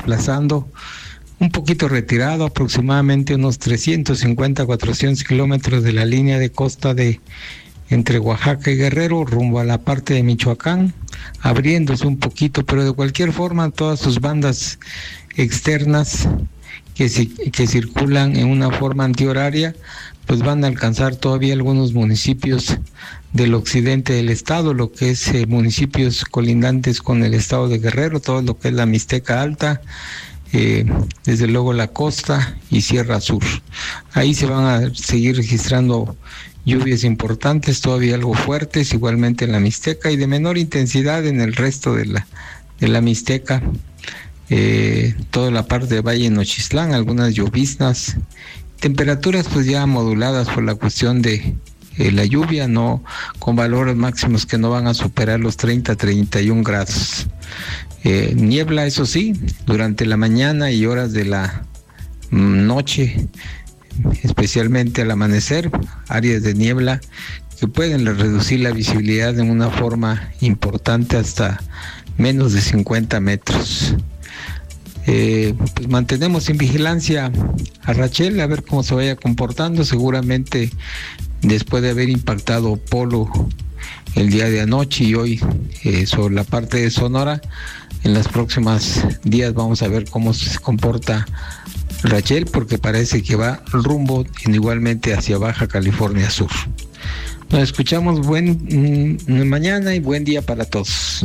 desplazando un poquito retirado, aproximadamente unos 350, 400 kilómetros de la línea de costa de entre Oaxaca y Guerrero, rumbo a la parte de Michoacán, abriéndose un poquito, pero de cualquier forma todas sus bandas externas que circulan en una forma antihoraria, pues van a alcanzar todavía algunos municipios del occidente del estado, lo que es municipios colindantes con el estado de Guerrero, todo lo que es la Mixteca Alta, desde luego la costa y Sierra Sur. Ahí se van a seguir registrando lluvias importantes, todavía algo fuertes, igualmente en la Mixteca, y de menor intensidad en el resto de la Mixteca, toda la parte de Valle Nochistlán, algunas lloviznas, temperaturas pues ya moduladas por la cuestión de la lluvia, no con valores máximos que no van a superar los 30-31 grados. Niebla, eso sí, durante la mañana y horas de la noche, especialmente al amanecer, áreas de niebla que pueden reducir la visibilidad en una forma importante hasta menos de 50 metros. Pues mantenemos en vigilancia a Rachel, a ver cómo se vaya comportando. Seguramente después de haber impactado Polo el día de anoche y hoy sobre la parte de Sonora, en los próximos días vamos a ver cómo se comporta Rachel, porque parece que va rumbo igualmente hacia Baja California Sur. Nos escuchamos mañana y buen día para todos.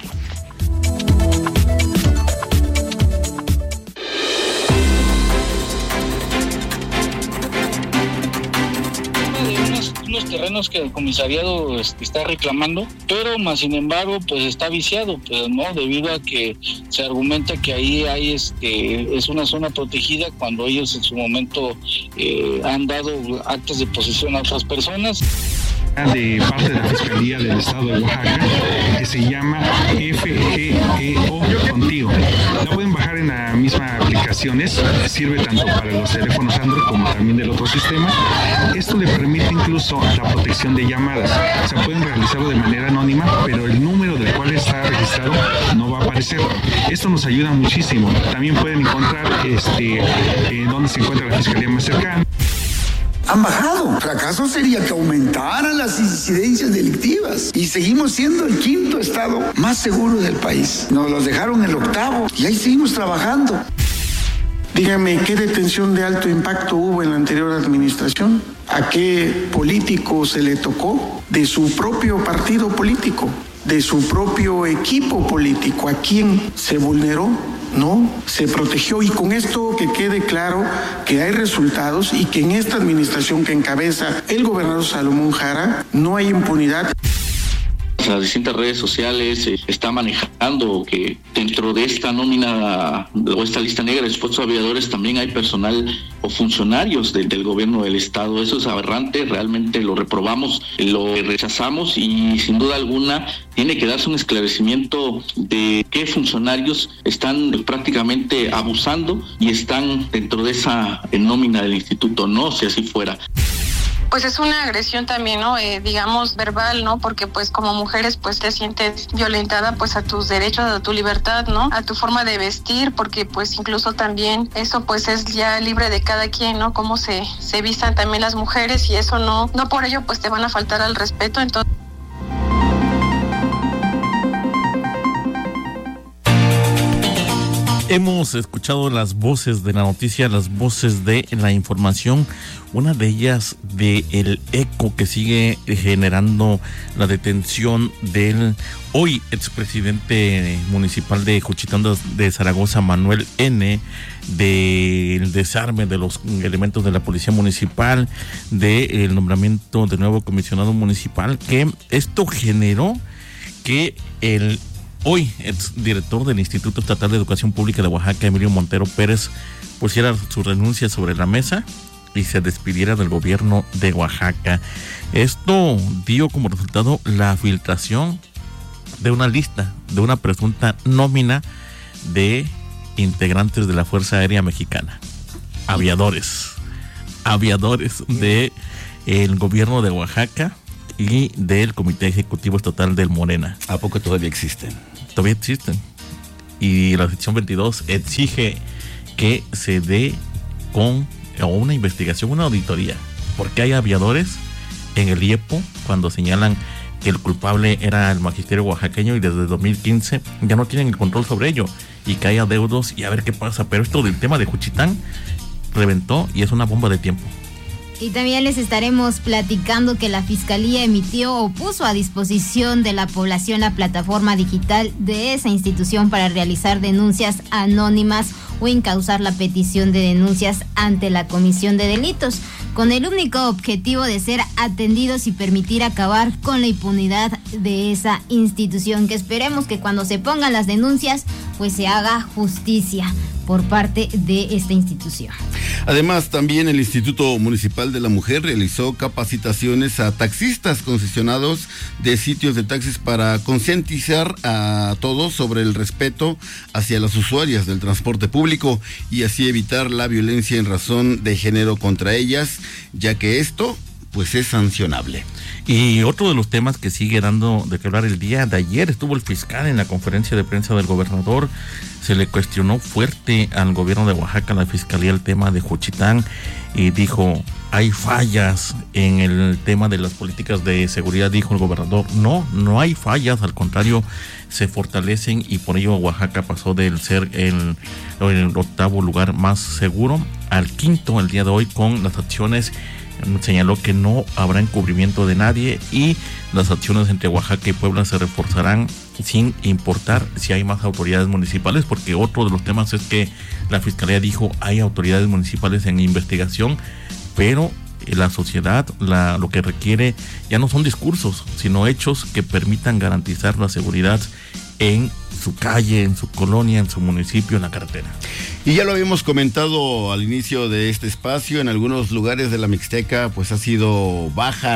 Unos terrenos que el comisariado está reclamando, pero más sin embargo pues está viciado, pues no, debido a que se argumenta que ahí hay es una zona protegida, cuando ellos en su momento han dado actas de posesión a otras personas. De parte de la Fiscalía del Estado de Oaxaca, que se llama FGEO Contigo. La pueden bajar en la misma aplicación, sirve tanto para los teléfonos Android como también del otro sistema. Esto le permite incluso la protección de llamadas. O sea, pueden realizarlo de manera anónima, pero el número del cual está registrado no va a aparecer. Esto nos ayuda muchísimo. También pueden encontrar dónde se encuentra la Fiscalía más cercana. Han bajado. Fracaso sería que aumentaran las incidencias delictivas y seguimos siendo el quinto estado más seguro del país. Nos los dejaron el octavo y ahí seguimos trabajando. Dígame, ¿qué detención de alto impacto hubo en la anterior administración? ¿A qué político se le tocó? De su propio partido político, de su propio equipo político. ¿A quién se vulneró? No, se protegió, y con esto que quede claro que hay resultados y que en esta administración que encabeza el gobernador Salomón Jara no hay impunidad. Las distintas redes sociales está manejando que dentro de esta nómina o esta lista negra de supuestos aviadores también hay personal o funcionarios del gobierno del estado. Eso es aberrante, realmente lo reprobamos, lo rechazamos, y sin duda alguna tiene que darse un esclarecimiento de qué funcionarios están prácticamente abusando y están dentro de esa nómina del instituto, no, si así fuera. Pues es una agresión también, ¿no? Digamos verbal, ¿no? Porque pues como mujeres pues te sientes violentada pues a tus derechos, a tu libertad, ¿no? A tu forma de vestir, porque pues incluso también eso pues es ya libre de cada quien, ¿no? Cómo se vistan también las mujeres, y eso no por ello pues te van a faltar al respeto. Entonces hemos escuchado las voces de la noticia, las voces de la información, una de ellas de el eco que sigue generando la detención del hoy expresidente municipal de Juchitán de Zaragoza, Manuel N., del desarme de los elementos de la policía municipal, del nombramiento de nuevo comisionado municipal, que esto generó que el hoy exdirector del Instituto Estatal de Educación Pública de Oaxaca, Emilio Montero Pérez, pusiera su renuncia sobre la mesa y se despidiera del gobierno de Oaxaca. Esto dio como resultado la filtración de una lista, de una presunta nómina de integrantes de la Fuerza Aérea Mexicana, aviadores de el gobierno de Oaxaca y del Comité Ejecutivo Estatal del Morena. ¿A poco todavía existen? Todavía existen. y la sección 22 exige que se dé con una investigación, una auditoría, porque hay aviadores en el IEPO cuando señalan que el culpable era el magisterio oaxaqueño y desde 2015 ya no tienen el control sobre ello y que hay adeudos y a ver qué pasa. Pero esto del tema de Juchitán reventó y es una bomba de tiempo. Y también les estaremos platicando que la Fiscalía emitió o puso a disposición de la población la plataforma digital de esa institución para realizar denuncias anónimas o encauzar la petición de denuncias ante la comisión de delitos, con el único objetivo de ser atendidos y permitir acabar con la impunidad de esa institución, que esperemos que cuando se pongan las denuncias pues se haga justicia por parte de esta institución. Además, también el Instituto Municipal de la Mujer realizó capacitaciones a taxistas concesionados de sitios de taxis para concientizar a todos sobre el respeto hacia las usuarias del transporte público y así evitar la violencia en razón de género contra ellas, ya que esto pues es sancionable. Y otro de los temas que sigue dando de qué hablar el día de ayer, estuvo el fiscal en la conferencia de prensa del gobernador, se le cuestionó fuerte al gobierno de Oaxaca, la fiscalía, el tema de Juchitán, y dijo, hay fallas en el tema de las políticas de seguridad, dijo el gobernador. No hay fallas, al contrario, se fortalecen y por ello Oaxaca pasó de ser el octavo lugar más seguro al quinto el día de hoy con las acciones. Señaló que no habrá encubrimiento de nadie y las acciones entre Oaxaca y Puebla se reforzarán sin importar si hay más autoridades municipales, porque otro de los temas es que la Fiscalía dijo hay autoridades municipales en investigación, pero la sociedad lo que requiere ya no son discursos, sino hechos que permitan garantizar la seguridad en su calle, en su colonia, en su municipio, en la carretera. Y ya lo habíamos comentado al inicio de este espacio, en algunos lugares de la Mixteca pues ha sido baja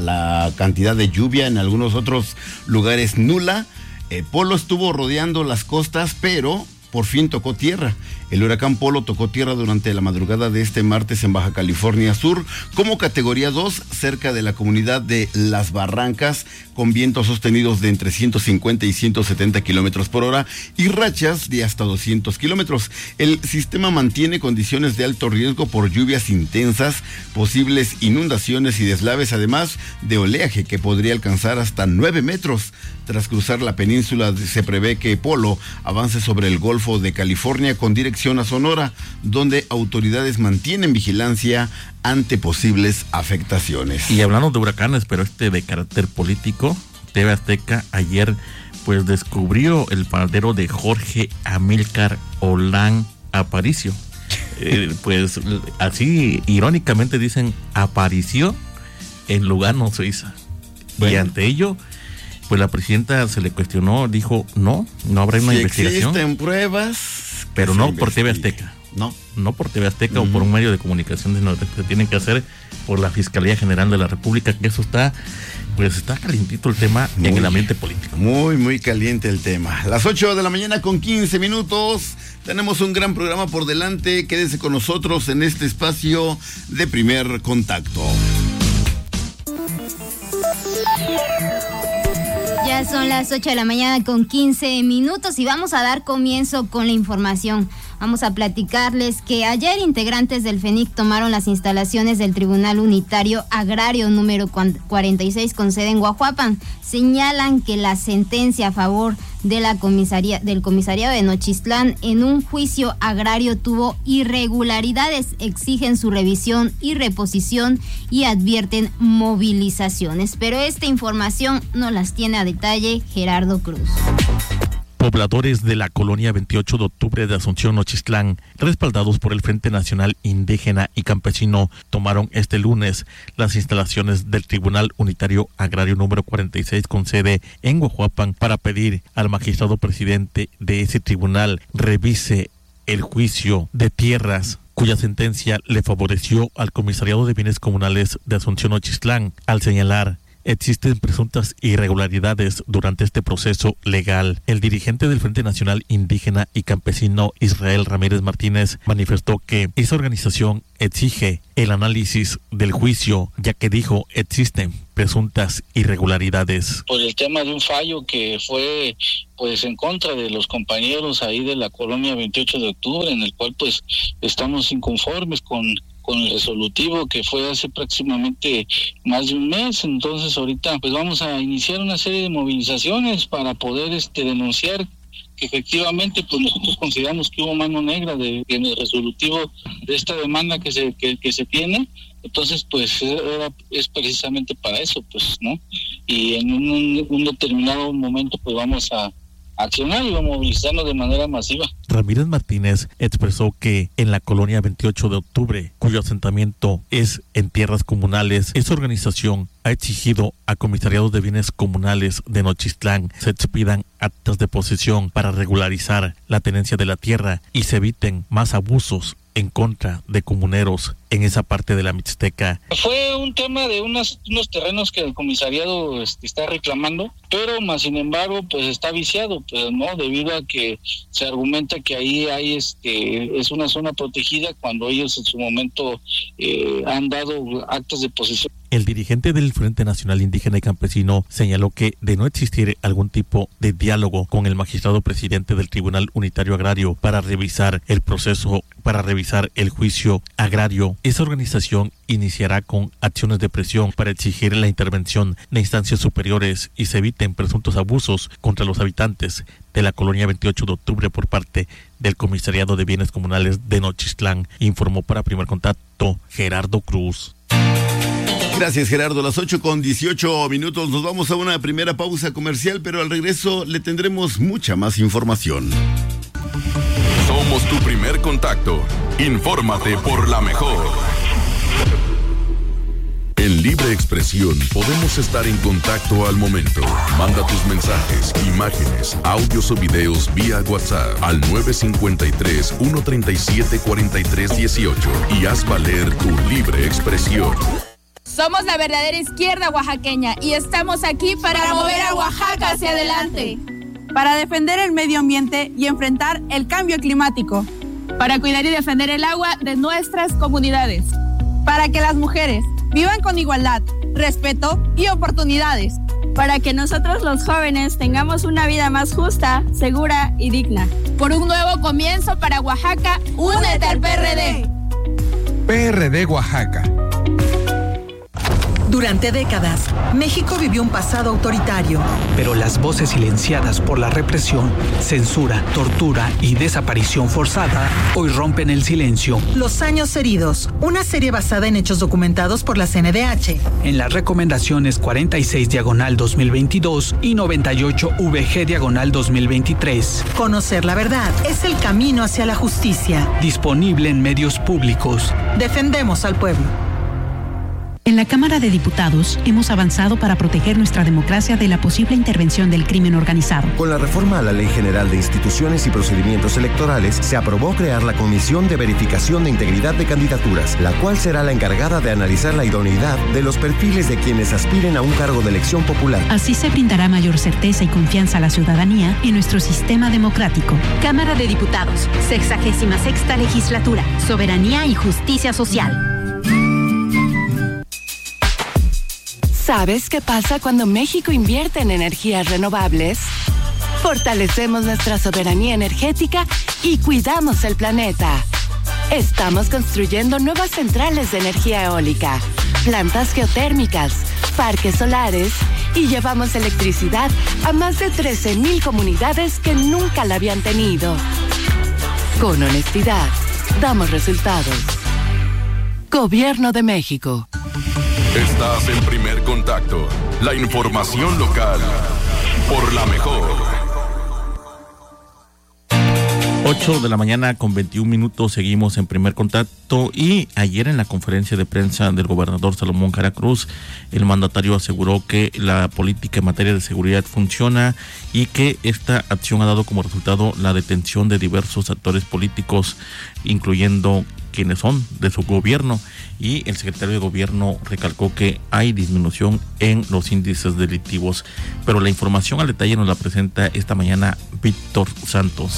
la cantidad de lluvia, en algunos otros lugares nula. Polo estuvo rodeando las costas, pero por fin tocó tierra. El huracán Polo tocó tierra durante la madrugada de este martes en Baja California Sur como categoría 2 cerca de la comunidad de Las Barrancas, con vientos sostenidos de entre 150 y 170 kilómetros por hora y rachas de hasta 200 kilómetros. El sistema mantiene condiciones de alto riesgo por lluvias intensas, posibles inundaciones y deslaves, además de oleaje que podría alcanzar hasta 9 metros. Tras cruzar la península, se prevé que Polo avance sobre el Golfo de California con dirección a Sonora, donde autoridades mantienen vigilancia ante posibles afectaciones. Y hablando de huracanes, pero de carácter político, TV Azteca ayer pues descubrió el paradero de Jorge Amílcar Olán Aparicio. Pues así irónicamente dicen, apareció en Lugano, Suiza. Bueno. Y ante ello pues la presidenta se le cuestionó, dijo, no habrá una investigación. Existen pruebas. Pero no por TV Azteca. No por TV Azteca o por un medio de comunicación, sino que se tienen que hacer por la Fiscalía General de la República, que eso está calientito el tema en el ambiente político. Muy, muy caliente el tema. Las 8 de la mañana con 15 minutos. Tenemos un gran programa por delante. Quédese con nosotros en este espacio de Primer Contacto. Ya son las 8 de la mañana con 15 minutos y vamos a dar comienzo con la información. Vamos a platicarles que ayer integrantes del FENIC tomaron las instalaciones del Tribunal Unitario Agrario número 46 con sede en Guajuapan. Señalan que la sentencia a favor de del comisariado de Nochistlán en un juicio agrario tuvo irregularidades, exigen su revisión y reposición y advierten movilizaciones. Pero esta información nos las tiene a detalle Gerardo Cruz. Pobladores de la colonia 28 de octubre de Asunción, Nochistlán, respaldados por el Frente Nacional Indígena y Campesino, tomaron este lunes las instalaciones del Tribunal Unitario Agrario número 46 con sede en Guajuapan para pedir al magistrado presidente de ese tribunal revise el juicio de tierras cuya sentencia le favoreció al Comisariado de Bienes Comunales de Asunción, Nochistlán, al señalar existen presuntas irregularidades durante este proceso legal. El dirigente del Frente Nacional Indígena y Campesino Israel Ramírez Martínez manifestó que esa organización exige el análisis del juicio, ya que dijo existen presuntas irregularidades. Por el tema de un fallo que fue pues en contra de los compañeros ahí de la colonia 28 de octubre, en el cual pues estamos inconformes con el resolutivo que fue hace próximamente más de un mes. Entonces ahorita pues vamos a iniciar una serie de movilizaciones para poder denunciar que efectivamente pues nosotros consideramos que hubo mano negra en el resolutivo de esta demanda que se tiene. Entonces pues es precisamente para eso, pues, ¿no? Y en un determinado momento pues vamos a accionar y vamos a movilizarnos de manera masiva. Ramírez Martínez expresó que en la colonia 28 de octubre, cuyo asentamiento es en tierras comunales, esa organización ha exigido a comisariados de bienes comunales de Nochistlán se expidan actas de posesión para regularizar la tenencia de la tierra y se eviten más abusos en contra de comuneros en esa parte de la Mixteca. Fue un tema de unos terrenos que el comisariado está reclamando, pero más sin embargo pues está viciado, pues, ¿no? Debido a que se argumenta que ahí hay es una zona protegida cuando ellos en su momento han dado actas de posesión. El dirigente del Frente Nacional Indígena y Campesino señaló que de no existir algún tipo de diálogo con el magistrado presidente del Tribunal Unitario Agrario para revisar el proceso, para revisar el juicio agrario, esa organización iniciará con acciones de presión para exigir la intervención de instancias superiores y se eviten presuntos abusos contra los habitantes de la colonia 28 de octubre por parte del Comisariado de Bienes Comunales de Nochistlán, informó para Primer Contacto Gerardo Cruz. Gracias, Gerardo. Las 8:18. Nos vamos a una primera pausa comercial, pero al regreso le tendremos mucha más información. Somos tu primer contacto. Infórmate por la mejor. En Libre Expresión podemos estar en contacto al momento. Manda tus mensajes, imágenes, audios o videos vía WhatsApp al 953-137-4318 y haz valer tu libre expresión. Somos la verdadera izquierda oaxaqueña y estamos aquí para mover a Oaxaca hacia adelante. Para defender el medio ambiente y enfrentar el cambio climático. Para cuidar y defender el agua de nuestras comunidades. Para que las mujeres vivan con igualdad, respeto y oportunidades. Para que nosotros los jóvenes tengamos una vida más justa, segura y digna. Por un nuevo comienzo para Oaxaca, únete al PRD. PRD Oaxaca. Durante décadas, México vivió un pasado autoritario. Pero las voces silenciadas por la represión, censura, tortura y desaparición forzada hoy rompen el silencio. Los años heridos, una serie basada en hechos documentados por la CNDH. En las recomendaciones 46/2022 y 98VG/2023. Conocer la verdad es el camino hacia la justicia. Disponible en medios públicos. Defendemos al pueblo. En la Cámara de Diputados hemos avanzado para proteger nuestra democracia de la posible intervención del crimen organizado. Con la reforma a la Ley General de Instituciones y Procedimientos Electorales, se aprobó crear la Comisión de Verificación de Integridad de Candidaturas, la cual será la encargada de analizar la idoneidad de los perfiles de quienes aspiren a un cargo de elección popular. Así se brindará mayor certeza y confianza a la ciudadanía en nuestro sistema democrático. Cámara de Diputados, 66ª Legislatura, Soberanía y Justicia Social. ¿Sabes qué pasa cuando México invierte en energías renovables? Fortalecemos nuestra soberanía energética y cuidamos el planeta. Estamos construyendo nuevas centrales de energía eólica, plantas geotérmicas, parques solares y llevamos electricidad a más de 13,000 comunidades que nunca la habían tenido. Con honestidad, damos resultados. Gobierno de México. Estás en Primer Contacto, la información local, por la mejor. 8:21 seguimos en Primer Contacto y ayer en la conferencia de prensa del gobernador Salomón Jara Cruz, el mandatario aseguró que la política en materia de seguridad funciona y que esta acción ha dado como resultado la detención de diversos actores políticos, incluyendo quienes son de su gobierno, y el secretario de gobierno recalcó que hay disminución en los índices delictivos. Pero la información al detalle nos la presenta esta mañana Víctor Santos.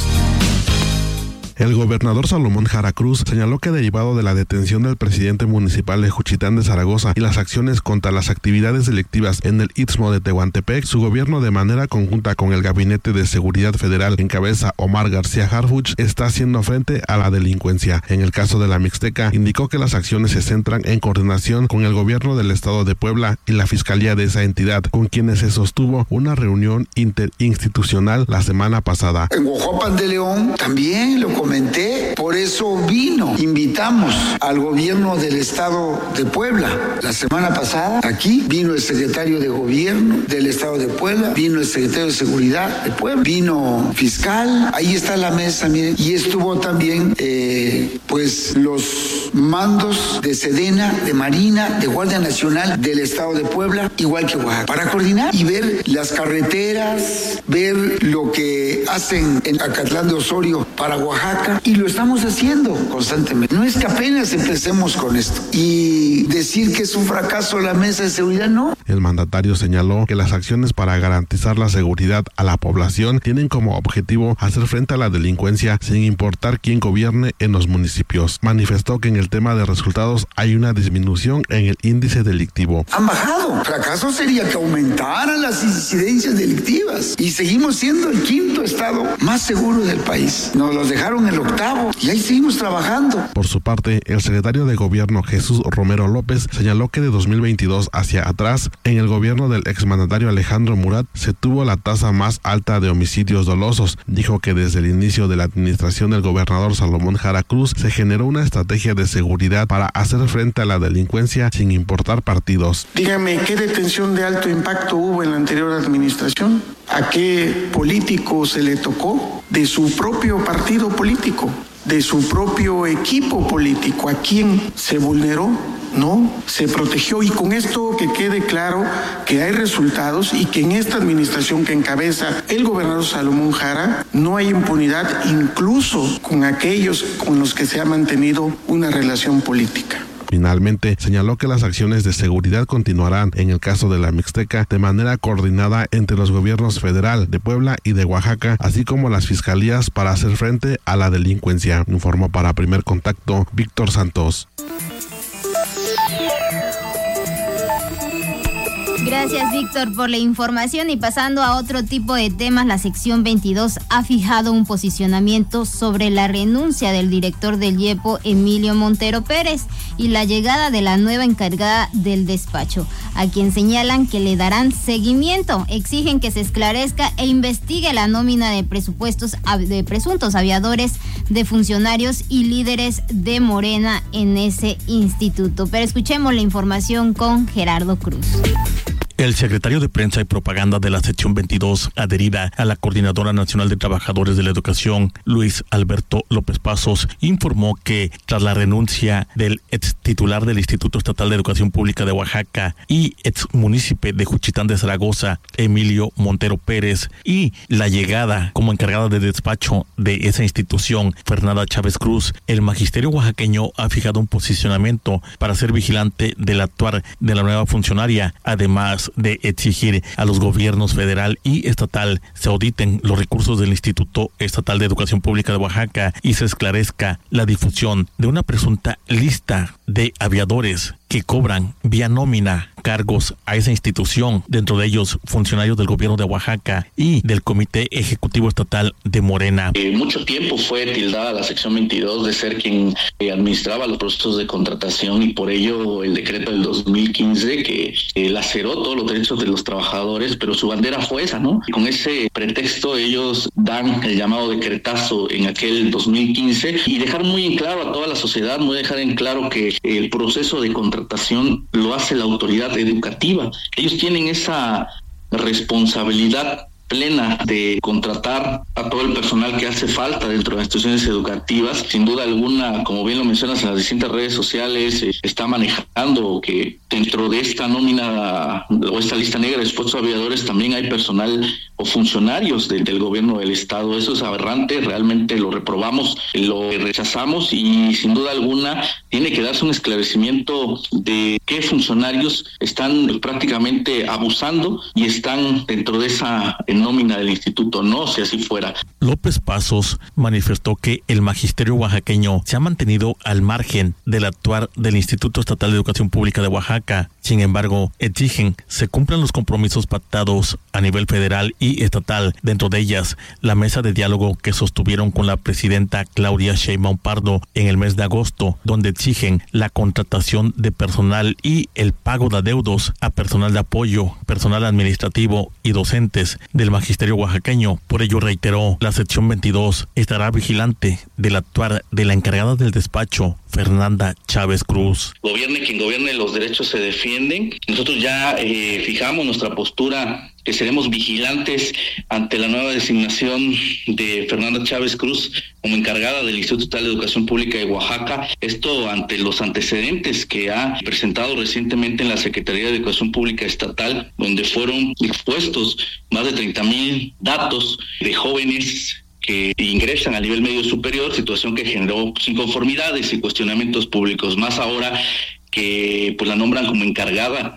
El gobernador Salomón Jara Cruz señaló que derivado de la detención del presidente municipal de Juchitán de Zaragoza y las acciones contra las actividades delictivas en el Istmo de Tehuantepec, su gobierno, de manera conjunta con el Gabinete de Seguridad Federal en cabeza Omar García Harfuch, está haciendo frente a la delincuencia. En el caso de la Mixteca, indicó que las acciones se centran en coordinación con el gobierno del estado de Puebla y la fiscalía de esa entidad, con quienes se sostuvo una reunión interinstitucional la semana pasada. En Oaxaca de León también lo comenté, por eso invitamos al gobierno del estado de Puebla. La semana pasada aquí vino el secretario de gobierno del estado de Puebla, vino el secretario de seguridad de Puebla, vino fiscal, ahí está la mesa, miren, y estuvo también pues los mandos de Sedena, de Marina, de Guardia Nacional del estado de Puebla, igual que Oaxaca, para coordinar y ver las carreteras, ver lo que hacen en Acatlán de Osorio para Oaxaca, y lo estamos haciendo constantemente. No es que apenas empecemos con esto y decir que es un fracaso la mesa de seguridad, no. El mandatario señaló que las acciones para garantizar la seguridad a la población tienen como objetivo hacer frente a la delincuencia sin importar quién gobierne en los municipios. Manifestó que en el tema de resultados hay una disminución en el índice delictivo. Han bajado. Fracaso sería que aumentaran las incidencias delictivas y seguimos siendo el quinto estado más seguro del país. Nos los dejaron el octavo y ahí seguimos trabajando. Por su parte, el secretario de gobierno Jesús Romero López señaló que de 2022 hacia atrás, en el gobierno del exmandatario Alejandro Murat se tuvo la tasa más alta de homicidios dolosos. Dijo que desde el inicio de la administración del gobernador Salomón Jara Cruz se generó una estrategia de seguridad para hacer frente a la delincuencia sin importar partidos. Dígame, ¿qué detención de alto impacto hubo en la anterior administración? ¿A qué político se le tocó? De su propio partido político, de su propio equipo político. ¿A quién se vulneró? No, se protegió, y con esto que quede claro que hay resultados y que en esta administración que encabeza el gobernador Salomón Jara no hay impunidad, incluso con aquellos con los que se ha mantenido una relación política. Finalmente, señaló que las acciones de seguridad continuarán en el caso de la Mixteca de manera coordinada entre los gobiernos federal de Puebla y de Oaxaca, así como las fiscalías, para hacer frente a la delincuencia. Informó para Primer Contacto Víctor Santos. Gracias, Víctor, por la información. Y pasando a otro tipo de temas, la sección 22 ha fijado un posicionamiento sobre la renuncia del director del IEPO, Emilio Montero Pérez, y la llegada de la nueva encargada del despacho, a quien señalan que le darán seguimiento. Exigen que se esclarezca e investigue la nómina de presupuestos de presuntos aviadores de funcionarios y líderes de Morena en ese instituto. Pero escuchemos la información con Gerardo Cruz. El secretario de Prensa y Propaganda de la sección 22, adherida a la Coordinadora Nacional de Trabajadores de la Educación, Luis Alberto López Pasos, informó que tras la renuncia del ex titular del Instituto Estatal de Educación Pública de Oaxaca y ex munícipe de Juchitán de Zaragoza, Emilio Montero Pérez, y la llegada como encargada de despacho de esa institución, Fernanda Chávez Cruz, el magisterio oaxaqueño ha fijado un posicionamiento para ser vigilante del actuar de la nueva funcionaria, además de exigir a los gobiernos federal y estatal se auditen los recursos del Instituto Estatal de Educación Pública de Oaxaca y se esclarezca la difusión de una presunta lista de aviadores que cobran vía nómina cargos a esa institución, dentro de ellos funcionarios del gobierno de Oaxaca y del Comité Ejecutivo Estatal de Morena. Mucho tiempo fue tildada la sección 22 de ser quien administraba los procesos de contratación, y por ello el decreto del 2015 que laceró todos los derechos de los trabajadores, pero su bandera fue esa, ¿no? Y con ese pretexto ellos dan el llamado decretazo en aquel 2015 y dejar muy en claro a toda la sociedad, muy dejar en claro que el proceso de contratación lo hace la autoridad educativa. Ellos tienen esa responsabilidad plena de contratar a todo el personal que hace falta dentro de las instituciones educativas. Sin duda alguna, como bien lo mencionas en las distintas redes sociales, está manejando que dentro de esta nómina o esta lista negra de supuestos aviadores también hay personal o funcionarios del gobierno del estado. Eso es aberrante, realmente lo reprobamos, lo rechazamos y sin duda alguna tiene que darse un esclarecimiento de qué funcionarios están prácticamente abusando y están dentro de esa nómina del instituto, no si así fuera. López Pasos manifestó que el magisterio oaxaqueño se ha mantenido al margen del actuar del Instituto Estatal de Educación Pública de Oaxaca. Sin embargo, exigen se cumplan los compromisos pactados a nivel federal y estatal, dentro de ellas la mesa de diálogo que sostuvieron con la presidenta Claudia Sheinbaum Pardo en el mes de agosto, donde exigen la contratación de personal y el pago de adeudos a personal de apoyo, personal administrativo y docentes del magisterio oaxaqueño. Por ello reiteró, la sección 22 estará vigilante del actuar de la encargada del despacho, Fernanda Chávez Cruz. Gobierne quien gobierne, los derechos se defienden. Nosotros ya fijamos nuestra postura, que seremos vigilantes ante la nueva designación de Fernanda Chávez Cruz como encargada del Instituto Estatal de Educación Pública de Oaxaca. Esto ante los antecedentes que ha presentado recientemente en la Secretaría de Educación Pública Estatal, donde fueron expuestos más de 30,000 datos de jóvenes que ingresan a nivel medio superior, situación que generó inconformidades y cuestionamientos públicos. Más ahora que pues la nombran como encargada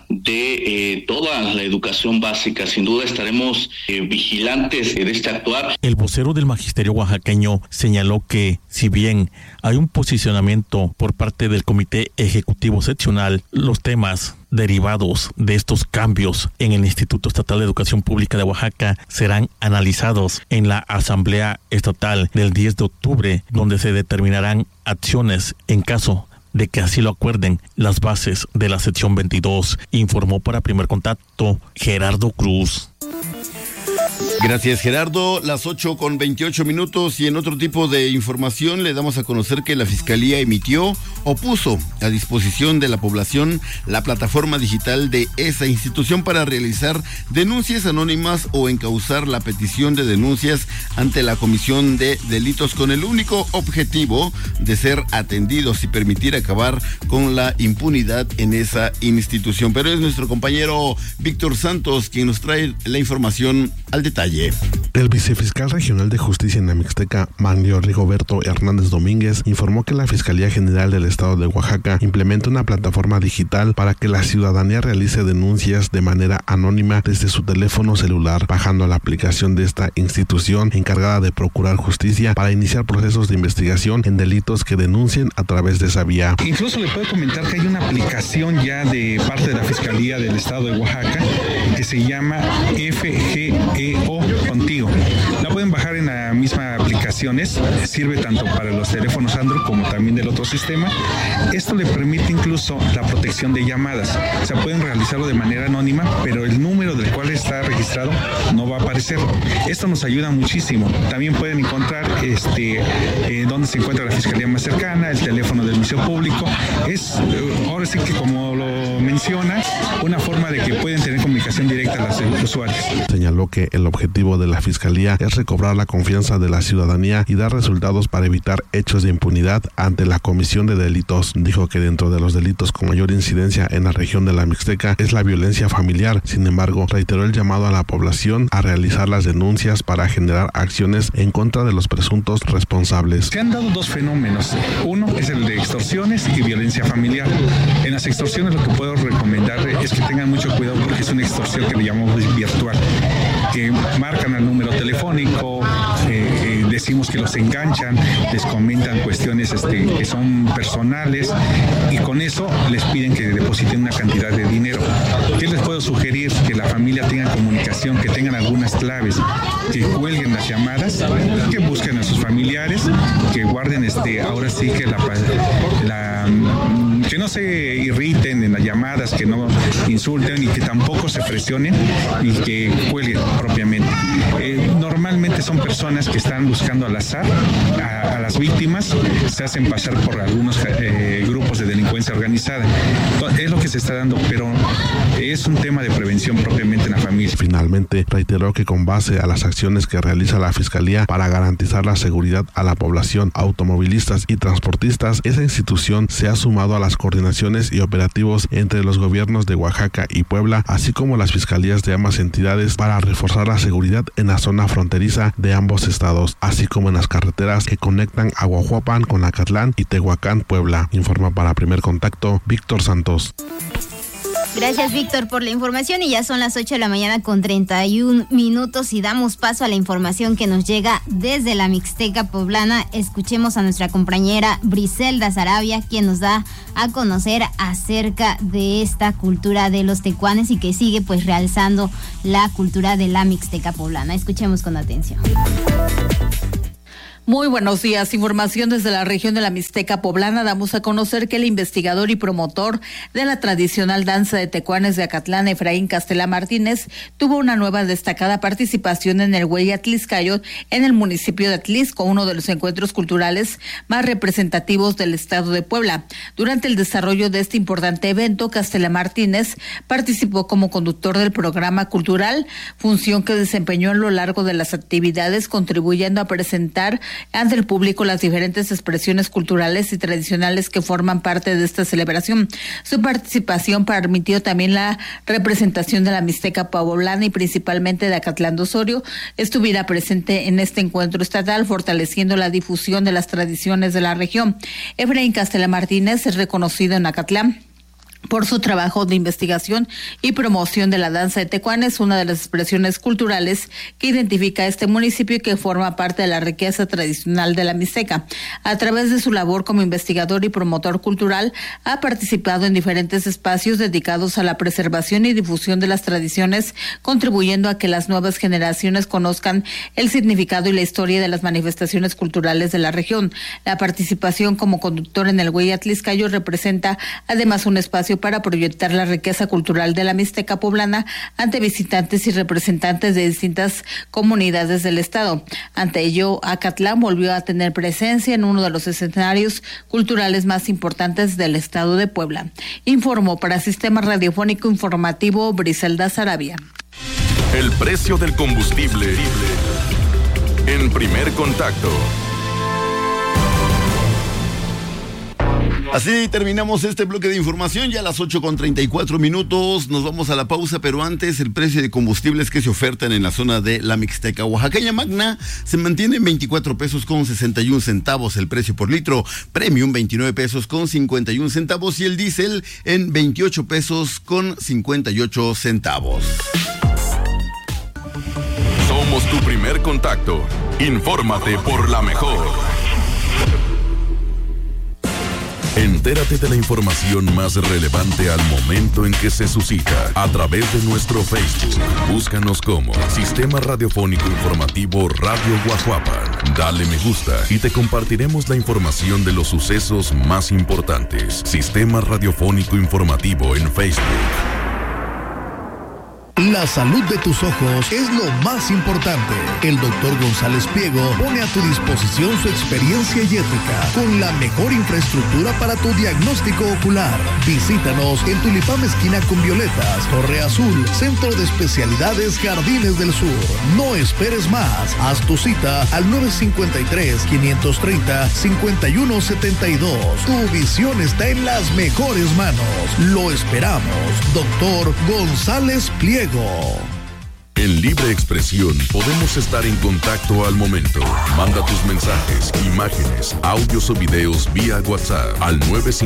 de toda la educación básica. Sin duda estaremos vigilantes de este actuar. El vocero del magisterio oaxaqueño señaló que, si bien hay un posicionamiento por parte del Comité Ejecutivo Seccional, los temas derivados de estos cambios en el Instituto Estatal de Educación Pública de Oaxaca serán analizados en la Asamblea Estatal del 10 de octubre, donde se determinarán acciones en caso de que así lo acuerden las bases de la sección 22, informó para Primer Contacto Gerardo Cruz. Gracias, Gerardo. Las 8:28 y en otro tipo de información le damos a conocer que la Fiscalía emitió o puso a disposición de la población la plataforma digital de esa institución para realizar denuncias anónimas o encauzar la petición de denuncias ante la Comisión de Delitos, con el único objetivo de ser atendidos y permitir acabar con la impunidad en esa institución. Pero es nuestro compañero Víctor Santos quien nos trae la información al detalle. El vicefiscal regional de justicia en la Mixteca, Manlio Rigoberto Hernández Domínguez, informó que la Fiscalía General del Estado de Oaxaca implementa una plataforma digital para que la ciudadanía realice denuncias de manera anónima desde su teléfono celular, bajando la aplicación de esta institución encargada de procurar justicia para iniciar procesos de investigación en delitos que denuncien a través de esa vía. Incluso le puedo comentar que hay una aplicación ya de parte de la Fiscalía del Estado de Oaxaca que se llama FGEO Contigo. La pueden bajar en la misma aplicación, sirve tanto para los teléfonos Android como también del otro sistema. Esto le permite incluso la protección de llamadas. O sea, pueden realizarlo de manera anónima, pero el número del cual está registrado no va a aparecer. Esto nos ayuda muchísimo. También pueden encontrar dónde se encuentra la Fiscalía más cercana, el teléfono del Ministerio Público. Es, ahora sí que como lo menciona, una forma de que pueden tener comunicación directa a los usuarios. Señaló que el objetivo de la Fiscalía es recobrar la confianza de la ciudadanía y dar resultados para evitar hechos de impunidad ante la comisión de delitos. Dijo que dentro de los delitos con mayor incidencia en la región de la Mixteca es la violencia familiar. Sin embargo, reiteró el llamado a la población a realizar las denuncias para generar acciones en contra de los presuntos responsables. Se han dado dos fenómenos. Uno es el de extorsiones y violencia familiar. En las extorsiones lo que puedo recomendar es que tengan mucho cuidado porque es una extorsión que le llamamos virtual, que marcan al número telefónico, decimos que los enganchan, les comentan cuestiones que son personales y con eso les piden que depositen una cantidad de dinero. ¿Qué les puedo sugerir? Que la familia tenga comunicación, que tengan algunas claves, que cuelguen las llamadas, que busquen a sus familiares, que guarden ahora sí que que no se irriten en las llamadas, que no insulten y que tampoco se presionen y que cuelguen propiamente. Normalmente Normalmente son personas que están buscando al azar a las víctimas, se hacen pasar por algunos grupos de delincuencia organizada. Es lo que se está dando, pero es un tema de prevención propiamente en la familia. Finalmente, reiteró que con base a las acciones que realiza la Fiscalía para garantizar la seguridad a la población, automovilistas y transportistas, esa institución se ha sumado a las coordinaciones y operativos entre los gobiernos de Oaxaca y Puebla, así como las fiscalías de ambas entidades para reforzar la seguridad en la zona fronteriza de ambos estados, así como en las carreteras que conectan a Aguajuapan con Acatlán y Tehuacán, Puebla. Informa para Primer Contacto, Víctor Santos. Gracias, Víctor, por la información, y ya son las 8 de la mañana con 31 minutos y damos paso a la información que nos llega desde la Mixteca Poblana. Escuchemos a nuestra compañera Briselda Sarabia, quien nos da a conocer acerca de esta cultura de los tecuanes y que sigue pues realzando la cultura de la Mixteca Poblana. Escuchemos con atención. Muy buenos días. Información desde la región de la Mixteca Poblana. Damos a conocer que el investigador y promotor de la tradicional danza de tecuanes de Acatlán, Efraín Castela Martínez, tuvo una nueva destacada participación en el Huey Atliscayo en el municipio de Atlisco, uno de los encuentros culturales más representativos del estado de Puebla. Durante el desarrollo de este importante evento, Castela Martínez participó como conductor del programa cultural, función que desempeñó a lo largo de las actividades, contribuyendo a presentar ante el público las diferentes expresiones culturales y tradicionales que forman parte de esta celebración. Su participación permitió también la representación de la Mixteca Poblana y principalmente de Acatlán de Osorio estuviera presente en este encuentro estatal, fortaleciendo la difusión de las tradiciones de la región. Efraín Castela Martínez es reconocido en Acatlán por su trabajo de investigación y promoción de la danza de tecuanes, una de las expresiones culturales que identifica a este municipio y que forma parte de la riqueza tradicional de la Mixteca. A través de su labor como investigador y promotor cultural, ha participado en diferentes espacios dedicados a la preservación y difusión de las tradiciones, contribuyendo a que las nuevas generaciones conozcan el significado y la historia de las manifestaciones culturales de la región. La participación como conductor en el Huey Atliscayo representa además un espacio para proyectar la riqueza cultural de la Mixteca Poblana ante visitantes y representantes de distintas comunidades del estado. Ante ello, Acatlán volvió a tener presencia en uno de los escenarios culturales más importantes del estado de Puebla. Informó para Sistema Radiofónico Informativo Briselda Sarabia. El precio del combustible en Primer Contacto. Así terminamos este bloque de información, ya a las 8:34. Nos vamos a la pausa, pero antes el precio de combustibles que se ofertan en la zona de la Mixteca Oaxaqueña Magna se mantiene en 24 pesos con 61 centavos el precio por litro, Premium 29 pesos con 51 centavos y el diésel en 28 pesos con 58 centavos. Somos tu primer contacto. Infórmate por la mejor. Entérate de la información más relevante al momento en que se suscita a través de nuestro Facebook. Búscanos como Sistema Radiofónico Informativo Radio Guajuapan. Dale me gusta y te compartiremos la información de los sucesos más importantes. Sistema Radiofónico Informativo en Facebook. La salud de tus ojos es lo más importante. El doctor González Pliego pone a tu disposición su experiencia y ética con la mejor infraestructura para tu diagnóstico ocular. Visítanos en Tulipán esquina con Violetas, Torre Azul, Centro de Especialidades Jardines del Sur. No esperes más. Haz tu cita al 953-530-5172. Tu visión está en las mejores manos. Lo esperamos. Doctor González Pliego. En Libre Expresión podemos estar en contacto al momento. Manda tus mensajes, imágenes, audios o videos vía WhatsApp al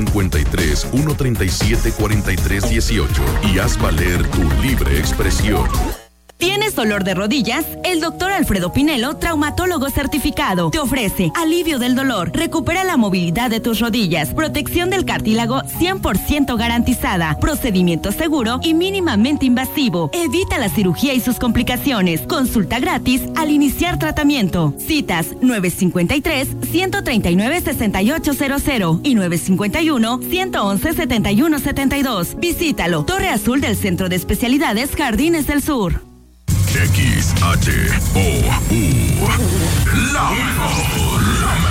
953-137-4318 y haz valer tu libre expresión. ¿Tienes dolor de rodillas? El doctor Alfredo Pinelo, traumatólogo certificado, te ofrece alivio del dolor, recupera la movilidad de tus rodillas, protección del cartílago 100% garantizada, procedimiento seguro y mínimamente invasivo. Evita la cirugía y sus complicaciones. Consulta gratis al iniciar tratamiento. Citas 953-139-6800 y 951-111-7172. Visítalo. Torre Azul del Centro de Especialidades Jardines del Sur. La mejor.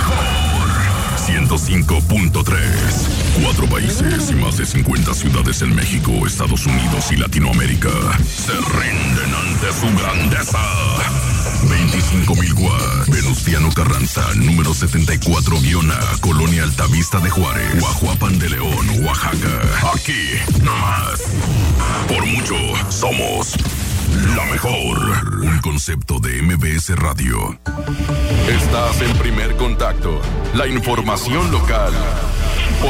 105.3. 4 países y más de 50 ciudades en México, Estados Unidos y Latinoamérica se rinden ante su grandeza. 25,000 watts. Venustiano Carranza, número 74-A, Colonia Altavista de Juárez, Guajuapan de León, Oaxaca. Aquí, nomás. Por mucho, somos la mejor. Un concepto de MBS Radio. Estás en Primer Contacto. La información local